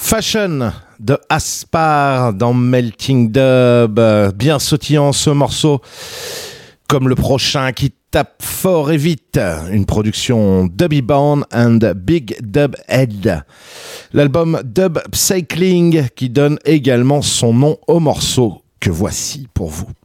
Fashion de Aspar dans Melting Dub, bien sautillant ce morceau, comme le prochain qui tape fort et vite, une production Dubby Bound and Big Dub Head. L'album Dub Cycling qui donne également son nom au morceau que voici pour vous.